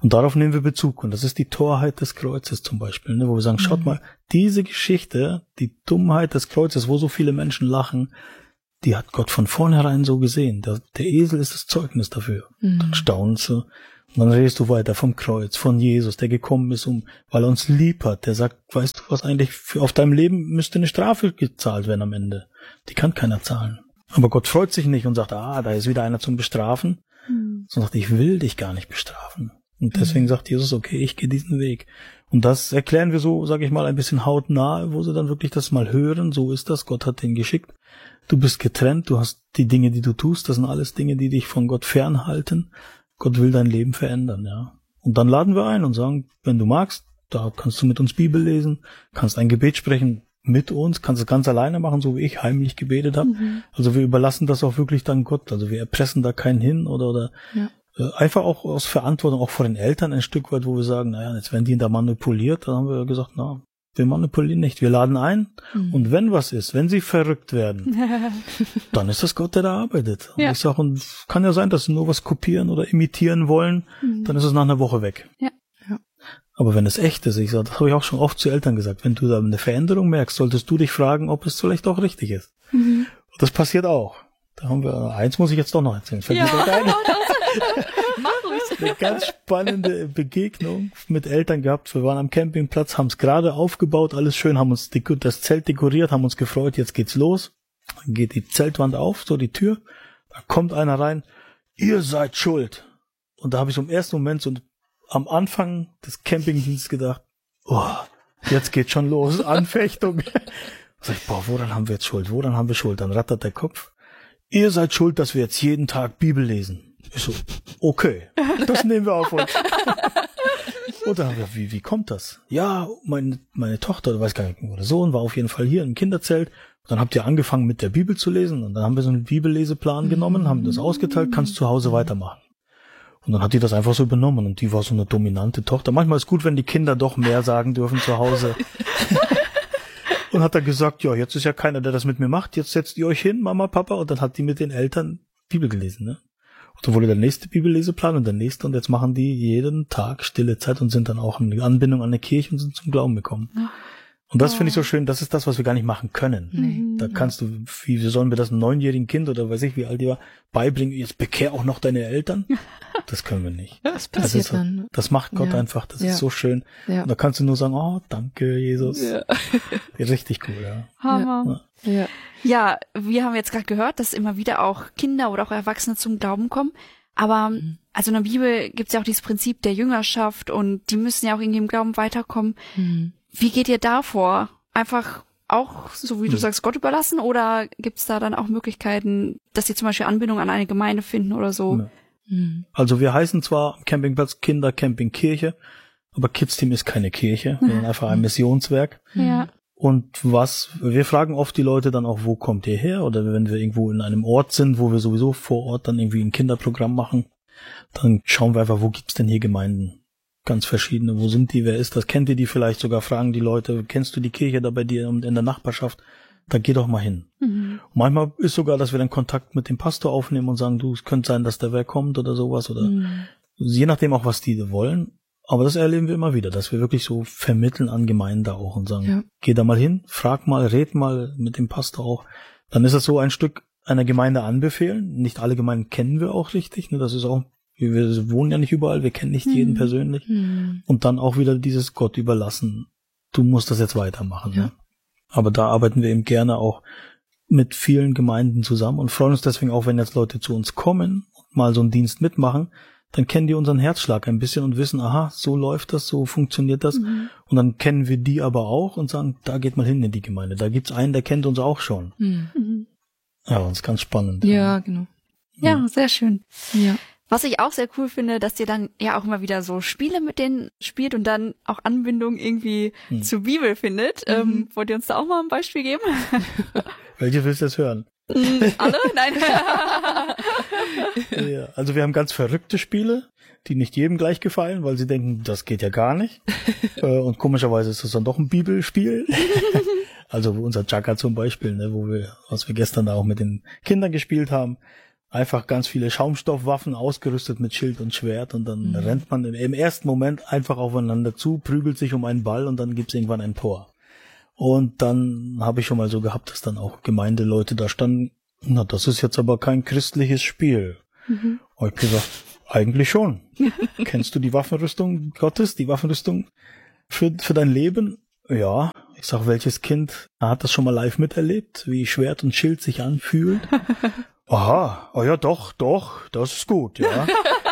Und darauf nehmen wir Bezug. Und das ist die Torheit des Kreuzes zum Beispiel, ne? Wo wir sagen, schaut mhm. mal, diese Geschichte, die Dummheit des Kreuzes, wo so viele Menschen lachen, die hat Gott von vornherein so gesehen. Der, der Esel ist das Zeugnis dafür. Mhm. Dann staunst du. Und dann redest du weiter vom Kreuz, von Jesus, der gekommen ist, um, weil er uns lieb hat. Der sagt, weißt du was, eigentlich für, auf deinem Leben müsste eine Strafe gezahlt werden am Ende. Die kann keiner zahlen. Aber Gott freut sich nicht und sagt, ah, da ist wieder einer zum Bestrafen. Mhm. Sondern sagt, ich will dich gar nicht bestrafen. Und deswegen mhm. sagt Jesus, okay, ich gehe diesen Weg. Und das erklären wir so, sage ich mal, ein bisschen hautnah, wo sie dann wirklich das mal hören. So ist das, Gott hat den geschickt. Du bist getrennt, du hast die Dinge, die du tust, das sind alles Dinge, die dich von Gott fernhalten. Gott will dein Leben verändern, ja. Und dann laden wir ein und sagen, wenn du magst, da kannst du mit uns Bibel lesen, kannst ein Gebet sprechen mit uns, kannst es ganz alleine machen, so wie ich heimlich gebetet habe. Mhm. Also wir überlassen das auch wirklich dann Gott. Also wir erpressen da keinen hin oder, oder ja. äh, einfach auch aus Verantwortung, auch vor den Eltern ein Stück weit, wo wir sagen, naja, jetzt werden die da manipuliert, dann haben wir gesagt, na, wir manipulieren nicht, wir laden ein mhm. und wenn was ist, wenn sie verrückt werden, dann ist das Gott, der da arbeitet. Und ja. ich sage, und kann ja sein, dass sie nur was kopieren oder imitieren wollen, mhm. dann ist es nach einer Woche weg. Ja. Ja. Aber wenn es echt ist, ich sage, das habe ich auch schon oft zu Eltern gesagt, wenn du da eine Veränderung merkst, solltest du dich fragen, ob es vielleicht auch richtig ist. Mhm. Und das passiert auch. Da haben wir, eins muss ich jetzt doch noch erzählen. Fällt ja. mir ein. Mach ruhig. Eine ganz spannende Begegnung mit Eltern gehabt. Wir waren am Campingplatz, haben es gerade aufgebaut, alles schön, haben uns das Zelt dekoriert, haben uns gefreut, jetzt geht's los. Dann geht die Zeltwand auf, so die Tür. Da kommt einer rein, ihr seid schuld. Und da habe ich so im ersten Moment so am Anfang des Campingdienstes gedacht, oh, jetzt geht's schon los, Anfechtung. Da sag ich, boah, woran haben wir jetzt Schuld? Woran haben wir Schuld? Dann rattert der Kopf. Ihr seid schuld, dass wir jetzt jeden Tag Bibel lesen. Ich so, okay, das nehmen wir auf uns. Und dann haben wir, wie, wie kommt das? Ja, meine, meine Tochter, weiß gar nicht, oder Sohn war auf jeden Fall hier im Kinderzelt. Und dann habt ihr angefangen mit der Bibel zu lesen und dann haben wir so einen Bibelleseplan genommen, haben das ausgeteilt, kannst zu Hause weitermachen. Und dann hat die das einfach so übernommen und die war so eine dominante Tochter. Manchmal ist gut, wenn die Kinder doch mehr sagen dürfen zu Hause. Und hat dann gesagt, ja, jetzt ist ja keiner, der das mit mir macht, jetzt setzt ihr euch hin, Mama, Papa, und dann hat die mit den Eltern Bibel gelesen, ne? Und dann wurde der nächste Bibelleseplan und der nächste und jetzt machen die jeden Tag stille Zeit und sind dann auch in Anbindung an eine Kirche und sind zum Glauben gekommen. Und das oh. finde ich so schön, das ist das, was wir gar nicht machen können. Nee. Da kannst du, wie, wie sollen wir das einem neunjährigen Kind oder weiß ich, wie alt die war, beibringen, jetzt bekehr auch noch deine Eltern? Das können wir nicht. Das passiert das ist, dann. Das macht Gott ja. einfach, das ja. ist so schön. Ja. Und da kannst du nur sagen, oh, danke, Jesus. Ja. Richtig cool, ja. Hammer. Ja. Ja. ja, wir haben jetzt gerade gehört, dass immer wieder auch Kinder oder auch Erwachsene zum Glauben kommen. Aber mhm. also in der Bibel gibt es ja auch dieses Prinzip der Jüngerschaft und die müssen ja auch irgendwie im Glauben weiterkommen. Mhm. Wie geht ihr da vor? Einfach auch, so wie du mhm. sagst, Gott überlassen oder gibt es da dann auch Möglichkeiten, dass sie zum Beispiel Anbindung an eine Gemeinde finden oder so? Ja. Mhm. Also wir heißen zwar am Campingplatz Kindercamping Kirche, aber Kids Team ist keine Kirche, sondern einfach ein Missionswerk. Ja. Und was, wir fragen oft die Leute dann auch, wo kommt ihr her? Oder wenn wir irgendwo in einem Ort sind, wo wir sowieso vor Ort dann irgendwie ein Kinderprogramm machen, dann schauen wir einfach, wo gibt's denn hier Gemeinden? Ganz verschiedene. Wo sind die? Wer ist das? Kennt ihr die vielleicht sogar? Fragen die Leute, kennst du die Kirche da bei dir in der Nachbarschaft? Da geh doch mal hin. Mhm. Manchmal ist sogar, dass wir dann Kontakt mit dem Pastor aufnehmen und sagen, du, es könnte sein, dass der wer kommt oder sowas. Oder mhm. je nachdem auch, was die wollen. Aber das erleben wir immer wieder, dass wir wirklich so vermitteln an Gemeinden da auch und sagen, ja. geh da mal hin, frag mal, red mal mit dem Pastor auch. Dann ist es so ein Stück einer Gemeinde anbefehlen. Nicht alle Gemeinden kennen wir auch richtig. Ne? Das ist auch, wir wohnen ja nicht überall, wir kennen nicht hm. jeden persönlich. Hm. Und dann auch wieder dieses Gott überlassen. Du musst das jetzt weitermachen. Ja. Ne? Aber da arbeiten wir eben gerne auch mit vielen Gemeinden zusammen und freuen uns deswegen auch, wenn jetzt Leute zu uns kommen und mal so einen Dienst mitmachen. Dann kennen die unseren Herzschlag ein bisschen und wissen, aha, so läuft das, so funktioniert das. Mhm. Und dann kennen wir die aber auch und sagen, da geht mal hin in die Gemeinde. Da gibt's einen, der kennt uns auch schon. Mhm. Ja, das ist ganz spannend. Ja, ja. genau. Ja, ja, sehr schön. Ja. Was ich auch sehr cool finde, dass ihr dann ja auch immer wieder so Spiele mit denen spielt und dann auch Anbindung irgendwie mhm. zur Bibel findet. Mhm. Ähm, wollt ihr uns da auch mal ein Beispiel geben? Welche willst du jetzt hören? Alle? Nein. Ja, also wir haben ganz verrückte Spiele, die nicht jedem gleich gefallen, weil sie denken, das geht ja gar nicht. Und komischerweise ist das dann doch ein Bibelspiel. Also unser Chaka zum Beispiel, ne, wo wir, was wir gestern da auch mit den Kindern gespielt haben. einfach ganz viele Schaumstoffwaffen ausgerüstet mit Schild und Schwert und dann mhm. rennt man im, im ersten Moment einfach aufeinander zu, prügelt sich um einen Ball und dann gibt's irgendwann ein Tor. Und dann habe ich schon mal so gehabt, dass dann auch Gemeindeleute da standen, na, das ist jetzt aber kein christliches Spiel. Mhm. Hab ich gesagt, eigentlich schon. Kennst du die Waffenrüstung Gottes, die Waffenrüstung für, für dein Leben? Ja. Ich sag, welches Kind hat das schon mal live miterlebt, wie Schwert und Schild sich anfühlt? Aha, oh ja, doch, doch, das ist gut, ja.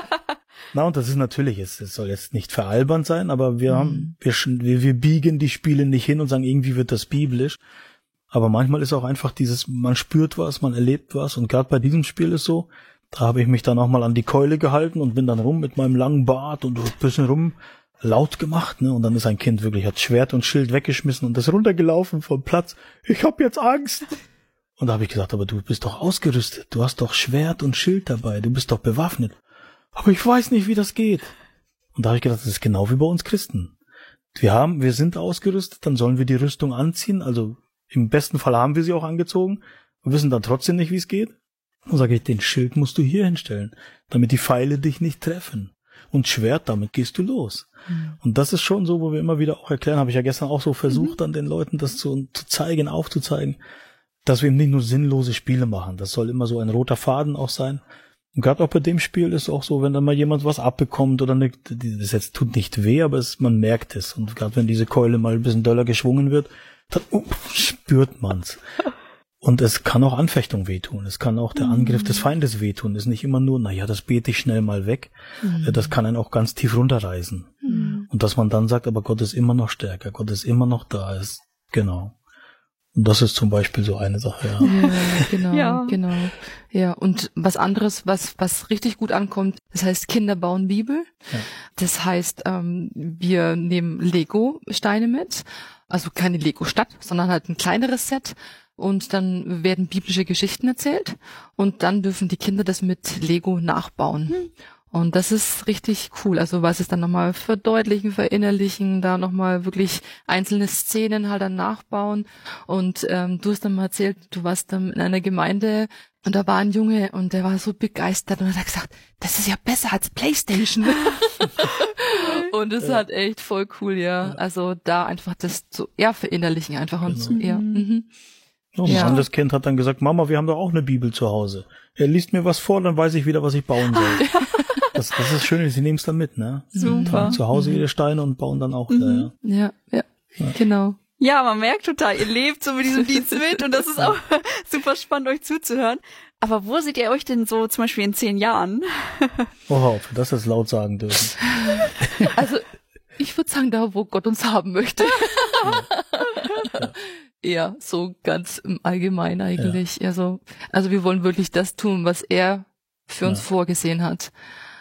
Na, und das ist natürlich, es, es soll jetzt nicht veralbernd sein, aber wir mhm. haben, wir, wir, wir biegen die Spiele nicht hin und sagen, irgendwie wird das biblisch. Aber manchmal ist auch einfach dieses, man spürt was, man erlebt was und gerade bei diesem Spiel ist so, da habe ich mich dann auch mal an die Keule gehalten und bin dann rum mit meinem langen Bart und ein bisschen rum laut gemacht, ne? Und dann ist ein Kind wirklich, hat Schwert und Schild weggeschmissen und ist runtergelaufen vom Platz. Ich hab jetzt Angst. Und da habe ich gesagt, aber du bist doch ausgerüstet. Du hast doch Schwert und Schild dabei. Du bist doch bewaffnet. Aber ich weiß nicht, wie das geht. Und da habe ich gedacht, das ist genau wie bei uns Christen. Wir haben, wir sind ausgerüstet, dann sollen wir die Rüstung anziehen. Also im besten Fall haben wir sie auch angezogen. Wir wissen dann trotzdem nicht, wie es geht. Und sage ich, den Schild musst du hier hinstellen, damit die Pfeile dich nicht treffen. Und Schwert, damit gehst du los. Mhm. Und das ist schon so, wo wir immer wieder auch erklären, habe ich ja gestern auch so versucht, mhm. an den Leuten das zu, zu zeigen, aufzuzeigen, dass wir eben nicht nur sinnlose Spiele machen. Das soll immer so ein roter Faden auch sein. Und gerade auch bei dem Spiel ist auch so, wenn dann mal jemand was abbekommt oder eine, das jetzt tut nicht weh, aber es, man merkt es. Und gerade wenn diese Keule mal ein bisschen doller geschwungen wird, dann uh, spürt man's. Und es kann auch Anfechtung wehtun. Es kann auch der Angriff des Feindes wehtun. Es ist nicht immer nur, naja, das bete ich schnell mal weg. Mhm. Das kann einen auch ganz tief runterreißen. Mhm. Und dass man dann sagt, aber Gott ist immer noch stärker. Gott ist immer noch da. Ist, genau. Und das ist zum Beispiel so eine Sache, ja. Ja, genau, ja. genau. Ja, und was anderes, was, was richtig gut ankommt, das heißt Kinder bauen Bibel. Ja. Das heißt, ähm, wir nehmen Lego-Steine mit. Also keine Lego-Stadt, sondern halt ein kleineres Set. Und dann werden biblische Geschichten erzählt und dann dürfen die Kinder das mit Lego nachbauen. Hm. Und das ist richtig cool. Also was es dann nochmal verdeutlichen, verinnerlichen, da nochmal wirklich einzelne Szenen halt dann nachbauen. Und ähm, du hast dann mal erzählt, du warst dann in einer Gemeinde und da war ein Junge und der war so begeistert und er hat gesagt, das ist ja besser als PlayStation. Und das ist ja. halt echt voll cool, ja. Also da einfach das zu ja, verinnerlichen einfach und genau. so, ja. Mhm. Ja, ein ja. anderes Kind hat dann gesagt, Mama, wir haben doch auch eine Bibel zu Hause. Er liest mir was vor, dann weiß ich wieder, was ich bauen soll. das, das ist schön, sie nehmen es dann mit, ne? Super. Haben zu Hause mhm. ihre Steine und bauen dann auch mhm. da, ja. Ja, ja, ja, genau. Ja, man merkt total, ihr lebt so mit diesem Dienst mit und das ist auch super spannend, euch zuzuhören. Aber wo seht ihr euch denn so zum Beispiel in zehn Jahren? Oha, ob wir das jetzt laut sagen dürfen. Also, ich würde sagen, da, wo Gott uns haben möchte. Ja. Ja. Eher so ganz im Allgemeinen eigentlich. Ja. Also, also wir wollen wirklich das tun, was er für uns ja. vorgesehen hat.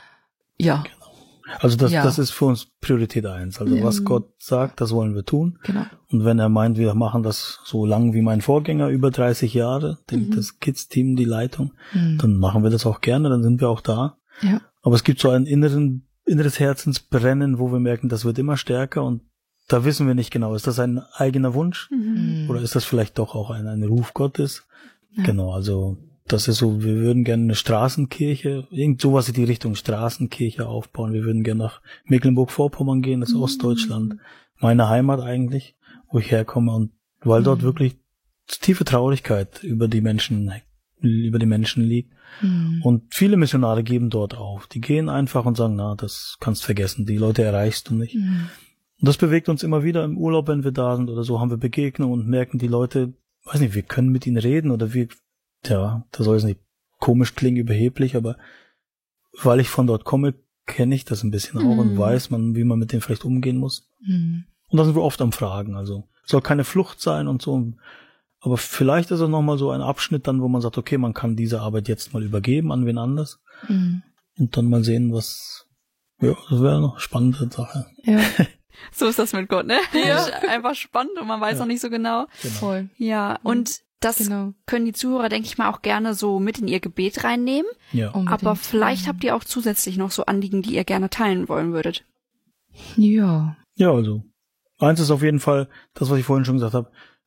Ja. Genau. Also das, ja. das ist für uns Priorität eins. Also ja. was Gott sagt, das wollen wir tun. Genau. Und wenn er meint, wir machen das so lang wie mein Vorgänger, über dreißig Jahre, mhm. das Kids-Team, die Leitung, mhm. dann machen wir das auch gerne, dann sind wir auch da. Ja. Aber es gibt so ein inneren, inneres Herzensbrennen, wo wir merken, das wird immer stärker und da wissen wir nicht genau, ist das ein eigener Wunsch mhm. oder ist das vielleicht doch auch ein, ein Ruf Gottes? Ja. Genau, also das ist so, wir würden gerne eine Straßenkirche, irgend sowas in die Richtung Straßenkirche aufbauen. Wir würden gerne nach Mecklenburg-Vorpommern gehen, das ist mhm. Ostdeutschland, meine Heimat eigentlich, wo ich herkomme und weil dort mhm. wirklich tiefe Traurigkeit über die Menschen, über die Menschen liegt. Mhm. Und viele Missionare geben dort auf. Die gehen einfach und sagen, na, das kannst vergessen, die Leute erreichst du nicht. Mhm. Und das bewegt uns immer wieder im Urlaub, wenn wir da sind oder so, haben wir Begegnungen und merken, die Leute, weiß nicht, wir können mit ihnen reden oder wir, ja, da soll es nicht komisch klingen, überheblich, aber weil ich von dort komme, kenne ich das ein bisschen auch mm. und weiß man, wie man mit denen vielleicht umgehen muss. Mm. Und da sind wir oft am Fragen, also soll keine Flucht sein und so, aber vielleicht ist es nochmal so ein Abschnitt dann, wo man sagt, okay, man kann diese Arbeit jetzt mal übergeben an wen anders mm. und dann mal sehen, was, ja, das wäre noch eine spannende Sache. Ja. So ist das mit Gott, ne? Ja. Einfach spannend und man weiß ja. noch nicht so genau. genau. Voll. Ja, und das genau. können die Zuhörer, denke ich mal, auch gerne so mit in ihr Gebet reinnehmen. Ja. Unbedingt. Aber vielleicht habt ihr auch zusätzlich noch so Anliegen, die ihr gerne teilen wollen würdet. Ja. Ja, also eins ist auf jeden Fall das, was ich vorhin schon gesagt habe.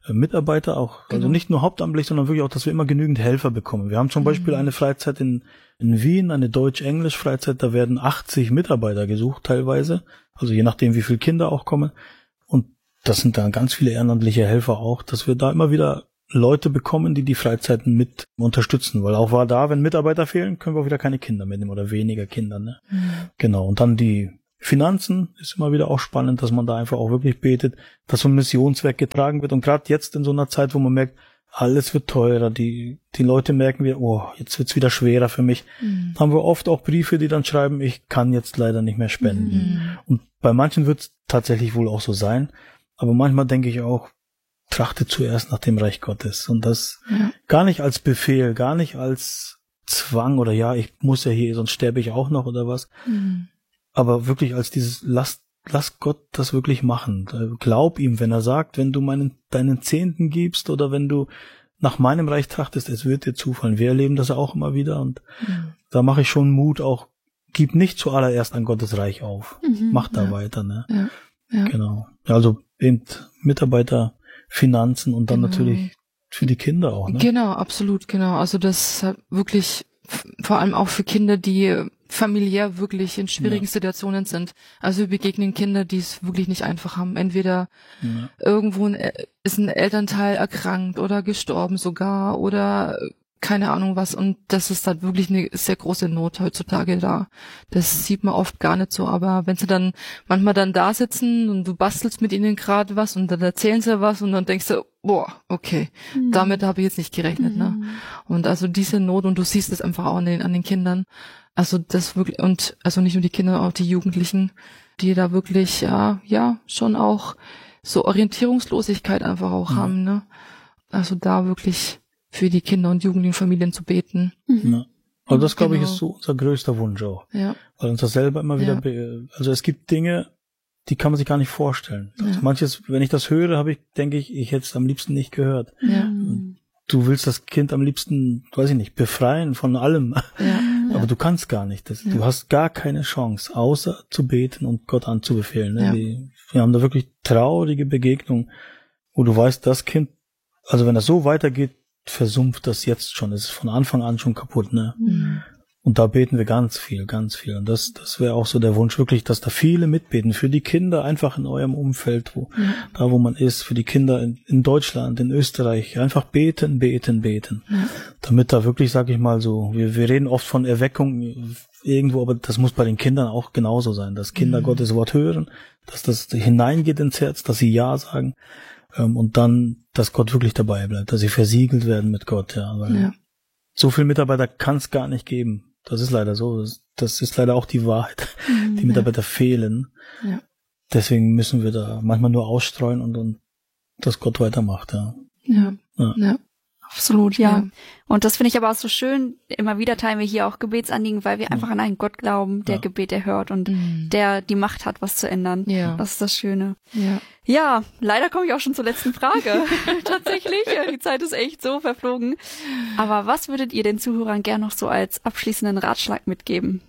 äh, Mitarbeiter auch, Genau. also nicht nur hauptamtlich, sondern wirklich auch, dass wir immer genügend Helfer bekommen. Wir haben zum Beispiel Mhm. eine Freizeit in, in Wien, eine Deutsch-Englisch-Freizeit, da werden achtzig Mitarbeiter gesucht teilweise, also je nachdem, wie viele Kinder auch kommen. Und das sind dann ganz viele ehrenamtliche Helfer auch, dass wir da immer wieder Leute bekommen, die die Freizeiten mit unterstützen, weil auch war da, wenn Mitarbeiter fehlen, können wir auch wieder keine Kinder mitnehmen oder weniger Kinder, ne? Mhm. Genau. Und dann die Finanzen ist immer wieder auch spannend, dass man da einfach auch wirklich betet, dass so ein Missionswerk getragen wird. Und gerade jetzt in so einer Zeit, wo man merkt, alles wird teurer, die die Leute merken wieder, oh, jetzt wird's wieder schwerer für mich. Mhm. Haben wir oft auch Briefe, die dann schreiben, ich kann jetzt leider nicht mehr spenden. Mhm. Und bei manchen wird's tatsächlich wohl auch so sein. Aber manchmal denke ich auch, trachte zuerst nach dem Reich Gottes. Und das Ja. gar nicht als Befehl, gar nicht als Zwang oder ja, ich muss ja hier, sonst sterbe ich auch noch oder was. Mhm. Aber wirklich als dieses, lass, lass Gott das wirklich machen. Glaub ihm, wenn er sagt, wenn du meinen, deinen Zehnten gibst oder wenn du nach meinem Reich trachtest, es wird dir zufallen. Wir erleben das auch immer wieder und Mhm. da mache ich schon Mut auch, gib nicht zuallererst an Gottes Reich auf. Mhm. Mach da Ja. weiter, ne? Ja. Ja. Genau. Ja, also eben Mitarbeiter, Finanzen und dann Genau. natürlich für die Kinder auch, ne? Genau, absolut, genau. Also das ist halt wirklich f- vor allem auch für Kinder, die familiär wirklich in schwierigen Ja. Situationen sind. Also wir begegnen Kinder, die es wirklich nicht einfach haben. Entweder Ja. irgendwo ein, El- ist ein Elternteil erkrankt oder gestorben sogar oder äh, keine Ahnung was. Und das ist dann wirklich eine sehr große Not heutzutage da. Das sieht man oft gar nicht so. Aber wenn sie dann manchmal dann da sitzen und du bastelst mit ihnen gerade was und dann erzählen sie was und dann denkst du, boah, okay, Mhm. damit habe ich jetzt nicht gerechnet, ne? Mhm. Und also diese Not, und du siehst es einfach auch an den, an den Kindern. Also das wirklich, und also nicht nur die Kinder, auch die Jugendlichen, die da wirklich, ja, ja, schon auch so Orientierungslosigkeit einfach auch Mhm. haben, ne? Also da wirklich für die Kinder und jugendlichen Familien zu beten. Mhm. Ja. Also das, glaube ich, Genau. ist so unser größter Wunsch auch. Ja. Weil uns das selber immer wieder, Ja. be- also es gibt Dinge, die kann man sich gar nicht vorstellen. Also Ja. manches, wenn ich das höre, habe ich, denke ich, ich hätte es am liebsten nicht gehört. Ja. Mhm. Du willst das Kind am liebsten, weiß ich nicht, befreien von allem. Ja. Aber du kannst gar nicht. Das, Ja. Du hast gar keine Chance, außer zu beten und Gott anzubefehlen. Ne? Ja. Die, wir haben da wirklich traurige Begegnungen, wo du weißt, das Kind, also wenn das so weitergeht, versumpft das jetzt schon. Es ist von Anfang an schon kaputt, ne? Mhm. Und da beten wir ganz viel, ganz viel. Und das, das wäre auch so der Wunsch wirklich, dass da viele mitbeten. Für die Kinder einfach in eurem Umfeld, wo, Ja. da wo man ist, für die Kinder in, in Deutschland, in Österreich, einfach beten, beten, beten. Ja. Damit da wirklich, sag ich mal so, wir, wir reden oft von Erweckung irgendwo, aber das muss bei den Kindern auch genauso sein, dass Kinder Mhm. Gottes Wort hören, dass das hineingeht ins Herz, dass sie Ja sagen, ähm, und dann, dass Gott wirklich dabei bleibt, dass sie versiegelt werden mit Gott, ja, weil Ja. so viele Mitarbeiter kann es gar nicht geben. Das ist leider so. Das, das ist leider auch die Wahrheit. Mhm. Die Mitarbeiter fehlen. Ja. Deswegen müssen wir da manchmal nur ausstreuen und, und dass Gott weitermacht, ja. Ja. Ja. Ja. Absolut, ja. Ja. Und das finde ich aber auch so schön. Immer wieder teilen wir hier auch Gebetsanliegen, weil wir einfach an einen Gott glauben, der Ja. Gebete hört und Mhm. der die Macht hat, was zu ändern. Ja. Das ist das Schöne. Ja. Ja, leider komme ich auch schon zur letzten Frage. Tatsächlich, die Zeit ist echt so verflogen. Aber was würdet ihr den Zuhörern gern noch so als abschließenden Ratschlag mitgeben?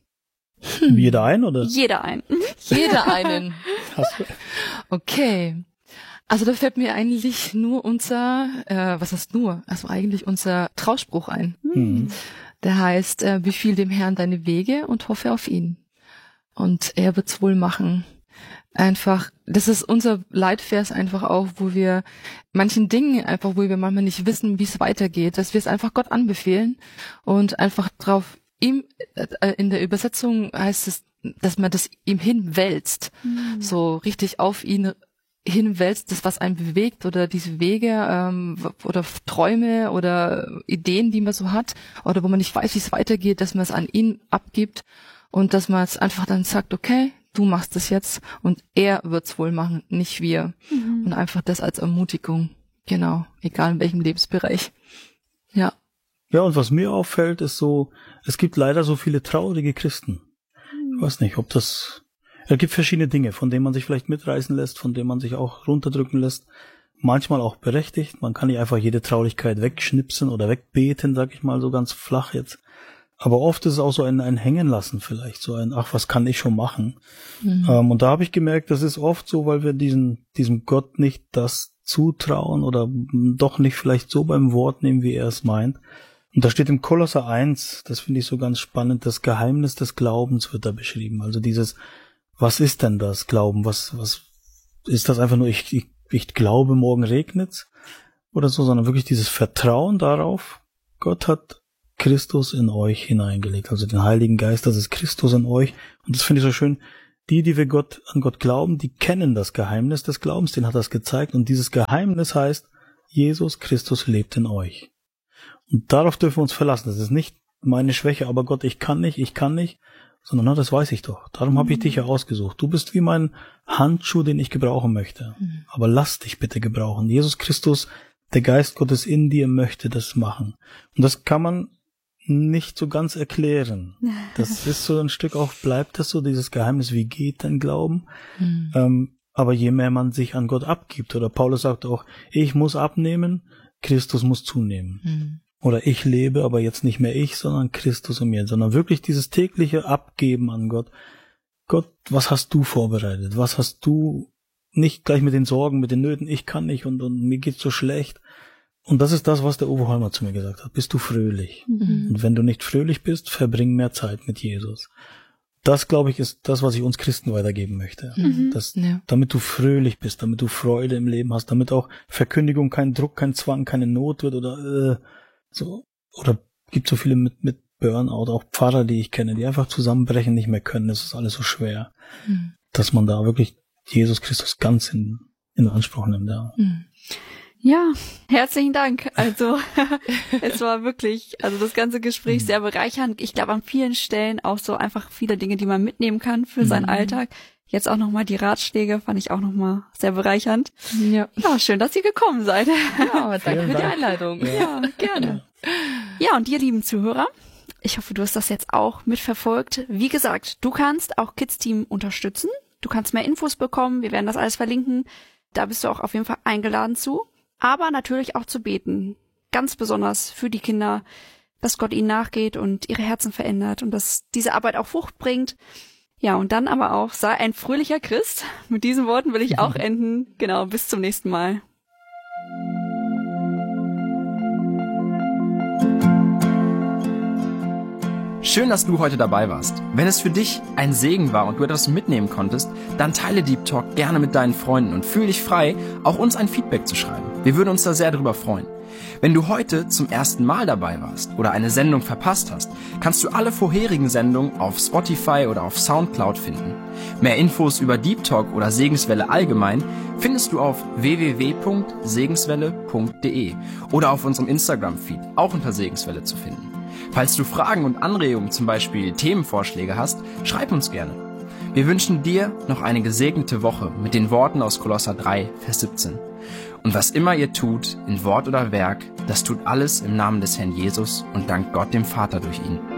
Hm. Jeder ein, oder? Jeder ein. Mhm. Jeder einen. Hast du? Okay. Also da fällt mir eigentlich nur unser, äh, was heißt nur? Also eigentlich unser Trauspruch ein. Mhm. Der heißt, äh, befiehl dem Herrn deine Wege und hoffe auf ihn. Und er wird's wohl machen. Einfach, das ist unser Leitvers einfach auch, wo wir manchen Dingen einfach, wo wir manchmal nicht wissen, wie es weitergeht, dass wir es einfach Gott anbefehlen und einfach drauf ihm, äh, in der Übersetzung heißt es, dass man das ihm hinwälzt, so richtig auf ihn hinwälzt, das was einen bewegt oder diese Wege ähm, oder Träume oder Ideen, die man so hat oder wo man nicht weiß, wie es weitergeht, dass man es an ihn abgibt und dass man es einfach dann sagt, okay, du machst es jetzt und er wird's wohl machen, nicht wir. Mhm. Und einfach das als Ermutigung, genau, egal in welchem Lebensbereich. Ja. Ja, und was mir auffällt, ist so, es gibt leider so viele traurige Christen. Ich weiß nicht, ob das, es gibt verschiedene Dinge, von denen man sich vielleicht mitreißen lässt, von denen man sich auch runterdrücken lässt. Manchmal auch berechtigt. Man kann nicht einfach jede Traurigkeit wegschnipsen oder wegbeten, sag ich mal so ganz flach jetzt. Aber oft ist es auch so ein, ein Hängen lassen vielleicht, so ein, ach, was kann ich schon machen? Mhm. Ähm, und da habe ich gemerkt, das ist oft so, weil wir diesen, diesem Gott nicht das zutrauen oder doch nicht vielleicht so beim Wort nehmen, wie er es meint. Und da steht im Kolosser eins, das finde ich so ganz spannend, das Geheimnis des Glaubens wird da beschrieben. Also dieses, was ist denn das Glauben? Was, was ist das einfach nur, ich, ich, ich glaube, morgen regnet's oder so, sondern wirklich dieses Vertrauen darauf, Gott hat Christus in euch hineingelegt, also den Heiligen Geist, das ist Christus in euch. Und das finde ich so schön, die, die wir Gott, an Gott glauben, die kennen das Geheimnis des Glaubens, den hat er gezeigt. Und dieses Geheimnis heißt, Jesus Christus lebt in euch. Und darauf dürfen wir uns verlassen. Das ist nicht meine Schwäche, aber Gott, ich kann nicht, ich kann nicht, sondern na, das weiß ich doch. Darum habe ich dich ja ausgesucht. Du bist wie mein Handschuh, den ich gebrauchen möchte. Mhm. Aber lass dich bitte gebrauchen. Jesus Christus, der Geist Gottes in dir möchte das machen. Und das kann man nicht so ganz erklären. Das ist so ein Stück auch, bleibt das so, dieses Geheimnis, wie geht denn Glauben? Mhm. Ähm, aber je mehr man sich an Gott abgibt, oder Paulus sagt auch, ich muss abnehmen, Christus muss zunehmen. Mhm. Oder ich lebe, aber jetzt nicht mehr ich, sondern Christus in mir, sondern wirklich dieses tägliche Abgeben an Gott. Gott, was hast du vorbereitet? Was hast du, nicht gleich mit den Sorgen, mit den Nöten, ich kann nicht und, und mir geht's so schlecht. Und das ist das, was der Uwe Holmer zu mir gesagt hat. Bist du fröhlich? Mhm. Und wenn du nicht fröhlich bist, verbring mehr Zeit mit Jesus. Das, glaube ich, ist das, was ich uns Christen weitergeben möchte. Mhm. Das, ja. Damit du fröhlich bist, damit du Freude im Leben hast, damit auch Verkündigung kein Druck, kein Zwang, keine Not wird oder äh, so. Oder gibt so viele mit mit Burnout, auch Pfarrer, die ich kenne, die einfach zusammenbrechen, nicht mehr können. Das ist alles so schwer. Mhm. Dass man da wirklich Jesus Christus ganz in, in Anspruch nimmt. Ja. Mhm. Ja, herzlichen Dank. Also es war wirklich, also das ganze Gespräch mhm. sehr bereichernd. Ich glaube an vielen Stellen auch so einfach viele Dinge, die man mitnehmen kann für mhm. seinen Alltag. Jetzt auch nochmal die Ratschläge, fand ich auch nochmal sehr bereichernd. Ja, ja, schön, dass ihr gekommen seid. Ja, aber danke für die Einleitung. Ja, ja, gerne. Ja, und ihr lieben Zuhörer, ich hoffe, du hast das jetzt auch mitverfolgt. Wie gesagt, du kannst auch Kids Team unterstützen. Du kannst mehr Infos bekommen. Wir werden das alles verlinken. Da bist du auch auf jeden Fall eingeladen zu. Aber natürlich auch zu beten. Ganz besonders für die Kinder, dass Gott ihnen nachgeht und ihre Herzen verändert und dass diese Arbeit auch Frucht bringt. Ja, und dann aber auch, sei ein fröhlicher Christ. Mit diesen Worten will ich auch enden. Genau, bis zum nächsten Mal. Schön, dass du heute dabei warst. Wenn es für dich ein Segen war und du etwas mitnehmen konntest, dann teile Deep Talk gerne mit deinen Freunden und fühl dich frei, auch uns ein Feedback zu schreiben. Wir würden uns da sehr drüber freuen. Wenn du heute zum ersten Mal dabei warst oder eine Sendung verpasst hast, kannst du alle vorherigen Sendungen auf Spotify oder auf Soundcloud finden. Mehr Infos über Deep Talk oder Segenswelle allgemein findest du auf w w w punkt segenswelle punkt d e oder auf unserem Instagram-Feed, auch unter Segenswelle zu finden. Falls du Fragen und Anregungen, zum Beispiel Themenvorschläge hast, schreib uns gerne. Wir wünschen dir noch eine gesegnete Woche mit den Worten aus Kolosser drei, Vers siebzehn. Und was immer ihr tut, in Wort oder Werk, das tut alles im Namen des Herrn Jesus und dankt Gott dem Vater durch ihn.